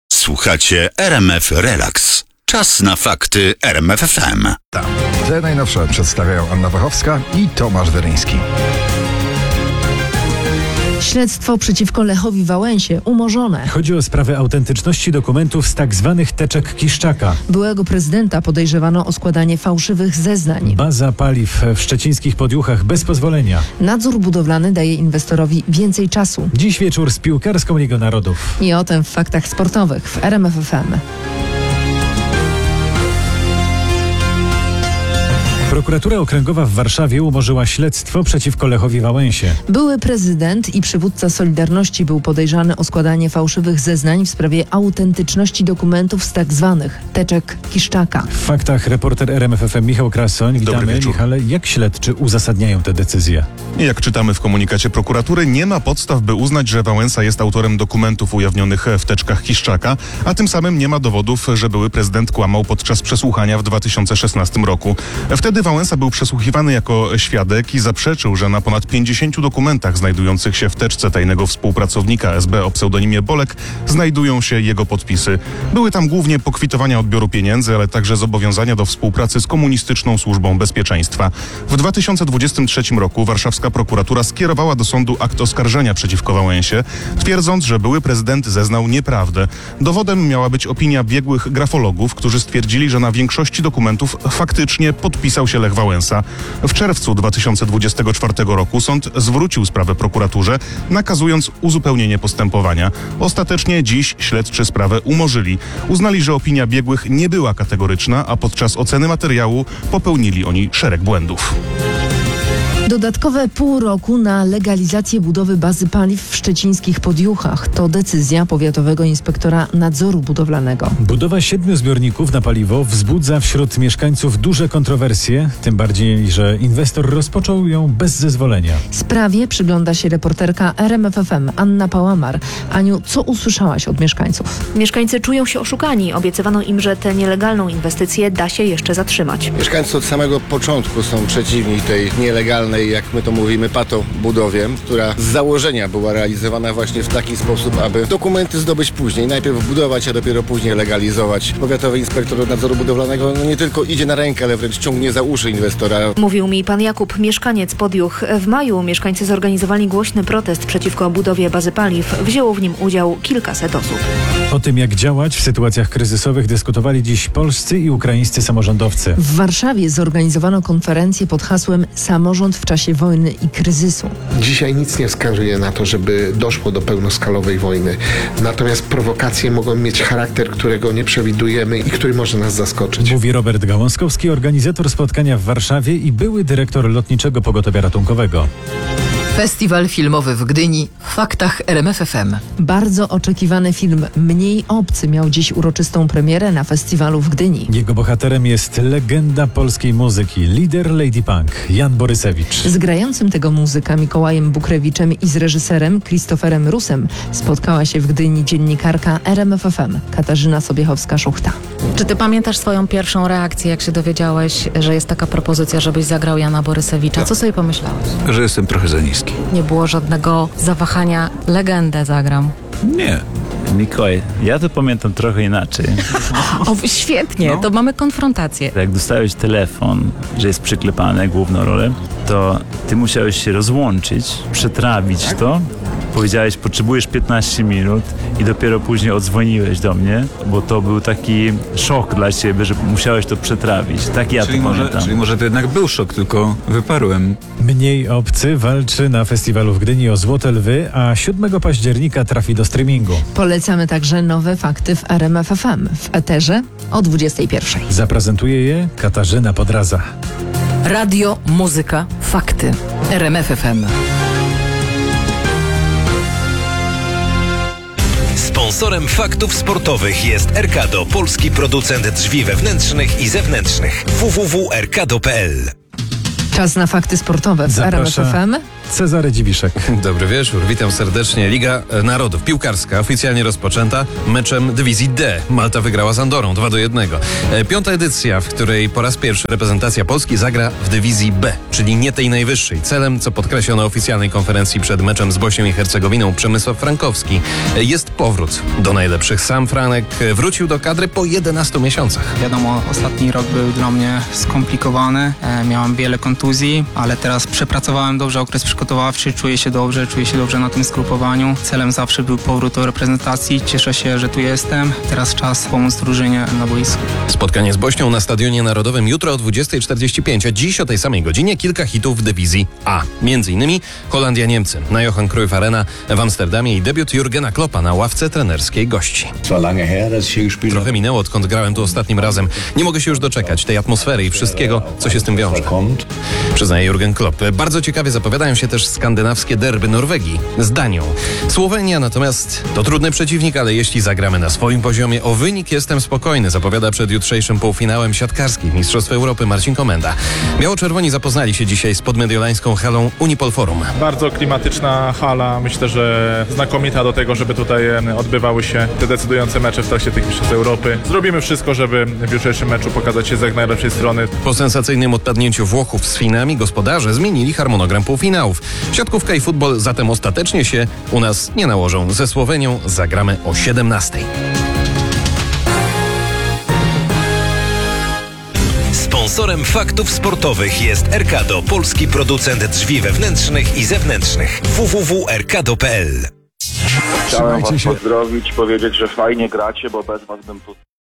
Słuchacie RMF Relax. Czas na fakty RMF FM. Te najnowsze przedstawiają Anna Wachowska i Tomasz Weryński. Śledztwo przeciwko Lechowi Wałęsie umorzone. Chodzi o sprawę autentyczności dokumentów z tak zwanych teczek Kiszczaka. Byłego prezydenta podejrzewano o składanie fałszywych zeznań. Baza paliw w szczecińskich Podjuchach bez pozwolenia. Nadzór budowlany daje inwestorowi więcej czasu. Dziś wieczór z piłkarską Ligą Narodów. I o tym w faktach sportowych w RMF FM. Prokuratura Okręgowa w Warszawie umorzyła śledztwo przeciwko Lechowi Wałęsie. Były prezydent i przywódca Solidarności był podejrzany o składanie fałszywych zeznań w sprawie autentyczności dokumentów z tak zwanych teczek Kiszczaka. W faktach reporter RMF FM Michał Krasoń. Dobry Witamy. wieczór. Michale, jak śledczy uzasadniają te decyzje? Jak czytamy w komunikacie prokuratury, nie ma podstaw, by uznać, że Wałęsa jest autorem dokumentów ujawnionych w teczkach Kiszczaka, a tym samym nie ma dowodów, że były prezydent kłamał podczas przesłuchania w 2016 roku. Wtedy Wałęsa był przesłuchiwany jako świadek i zaprzeczył, że na ponad 50 dokumentach znajdujących się w teczce tajnego współpracownika SB o pseudonimie Bolek znajdują się jego podpisy. Były tam głównie pokwitowania odbioru pieniędzy, ale także zobowiązania do współpracy z Komunistyczną Służbą Bezpieczeństwa. W 2023 roku warszawska prokuratura skierowała do sądu akt oskarżenia przeciwko Wałęsie, twierdząc, że były prezydent zeznał nieprawdę. Dowodem miała być opinia biegłych grafologów, którzy stwierdzili, że na większości dokumentów faktycznie podpisał się Lech Wałęsa. W czerwcu 2024 roku sąd zwrócił sprawę prokuraturze, nakazując uzupełnienie postępowania. Ostatecznie dziś śledczy sprawę umorzyli. Uznali, że opinia biegłych nie była kategoryczna, a podczas oceny materiału popełnili oni szereg błędów. Dodatkowe pół roku na legalizację budowy bazy paliw w szczecińskich Podjuchach. To decyzja powiatowego inspektora nadzoru budowlanego. Budowa 7 zbiorników na paliwo wzbudza wśród mieszkańców duże kontrowersje, tym bardziej, że inwestor rozpoczął ją bez zezwolenia. Sprawie przygląda się reporterka RMF FM Anna Pałamar. Aniu, co usłyszałaś od mieszkańców? Mieszkańcy czują się oszukani. Obiecywano im, że tę nielegalną inwestycję da się jeszcze zatrzymać. Mieszkańcy od samego początku są przeciwni tej nielegalnej, jak my to mówimy, patobudowie, która z założenia była realizowana właśnie w taki sposób, aby dokumenty zdobyć później. Najpierw budować, a dopiero później legalizować. Powiatowy inspektor nadzoru budowlanego nie tylko idzie na rękę, ale wręcz ciągnie za uszy inwestora. Mówił mi pan Jakub, mieszkaniec Podjuch. W maju mieszkańcy zorganizowali głośny protest przeciwko budowie bazy paliw. Wzięło w nim udział kilkaset osób. O tym, jak działać w sytuacjach kryzysowych, dyskutowali dziś polscy i ukraińscy samorządowcy. W Warszawie zorganizowano konferencję pod hasłem Samorząd w czasie wojny i kryzysu. Dzisiaj nic nie wskazuje na to, żeby doszło do pełnoskalowej wojny. Natomiast prowokacje mogą mieć charakter, którego nie przewidujemy i który może nas zaskoczyć. Mówi Robert Gałązkowski, organizator spotkania w Warszawie i były dyrektor Lotniczego Pogotowia Ratunkowego. Festiwal filmowy w Gdyni w faktach RMF FM. Bardzo oczekiwany film Mniej obcy miał dziś uroczystą premierę na festiwalu w Gdyni. Jego bohaterem jest legenda polskiej muzyki, lider Lady Punk, Jan Borysewicz. Z grającym tego muzyka Mikołajem Bukrewiczem i z reżyserem Krzysztoferem Rusem spotkała się w Gdyni dziennikarka RMF FM Katarzyna Sobiechowska-Szuchta. Czy ty pamiętasz swoją pierwszą reakcję, jak się dowiedziałeś, że jest taka propozycja, żebyś zagrał Jana Borysewicza? Co sobie pomyślałeś? Że jestem trochę za niski. Nie było żadnego zawahania, legendę zagram. Nie. Mikołaj, ja to pamiętam trochę inaczej. O, świetnie, to mamy konfrontację. Jak dostałeś telefon, że jest przyklepane główną rolę, to ty musiałeś się rozłączyć, przetrawić to. Powiedziałeś, potrzebujesz 15 minut i dopiero później odzwoniłeś do mnie, bo to był taki szok dla ciebie, że musiałeś to przetrawić. Tak ja to pamiętam. Czyli może to jednak był szok, tylko wyparłem. Mniej obcy walczy na festiwalu w Gdyni o Złote Lwy, a 7 października trafi do streamingu. Polecamy także nowe fakty w RMF FM w eterze o 21:00. Zaprezentuje je Katarzyna Podraza. Radio, muzyka, fakty. RMF FM. Sponsorem faktów sportowych jest Erkado, polski producent drzwi wewnętrznych i zewnętrznych. www.erkado.pl. Czas na fakty sportowe w RMF FM. Cezary Dziwiszek. Dobry wieczór, witam serdecznie. Liga Narodów piłkarska oficjalnie rozpoczęta meczem dywizji D. Malta wygrała z Andorą 2-1. 5. edycja, w której po raz pierwszy reprezentacja Polski zagra w dywizji B, czyli nie tej najwyższej. Celem, co podkreślono na oficjalnej konferencji przed meczem z Bośnią i Hercegowiną Przemysław Frankowski, jest powrót do najlepszych. Sam Franek wrócił do kadry po 11 miesiącach. Wiadomo, ostatni rok był dla mnie skomplikowany. Miałem wiele kontuzji, ale teraz przepracowałem dobrze okres przygotowawczy, czuję się dobrze na tym zgrupowaniu. Celem zawsze był powrót do reprezentacji. Cieszę się, że tu jestem. Teraz czas pomóc drużynie na boisku. Spotkanie z Bośnią na Stadionie Narodowym jutro o 20:45, a dziś o tej samej godzinie kilka hitów w dywizji A. Między innymi Holandia-Niemcy na Johan Cruyff Arena w Amsterdamie i debiut Jurgena Kloppa na ławce trenerskiej gości. Trochę minęło, odkąd grałem tu ostatnim razem. Nie mogę się już doczekać tej atmosfery i wszystkiego, co się z tym wiąże. Przyznaje Jurgen Klopp. Bardzo ciekawie zapowiadają się też skandynawskie derby Norwegii z Danią. Słowenia natomiast to trudny przeciwnik, ale jeśli zagramy na swoim poziomie, o wynik jestem spokojny, zapowiada przed jutrzejszym półfinałem siatkarskich Mistrzostw Europy Marcin Komenda. Biało-czerwoni zapoznali się dzisiaj z podmediolańską halą Unipol Forum. Bardzo klimatyczna hala, myślę, że znakomita do tego, żeby tutaj odbywały się te decydujące mecze w trakcie tych Mistrzostw Europy. Zrobimy wszystko, żeby w jutrzejszym meczu pokazać się z jak najlepszej strony. Po sensacyjnym odpadnięciu Włochów z Finami gospodarze zmienili harmonogram półfinałów. Siatkówka i futbol zatem ostatecznie się u nas nie nałożą. Ze Słowenią zagramy o 17:00. Sponsorem faktów sportowych jest Erkado, polski producent drzwi wewnętrznych i zewnętrznych. www.erkado.pl. Chciałem was pozdrowić, powiedzieć, że fajnie gracie, bo bez was bym tu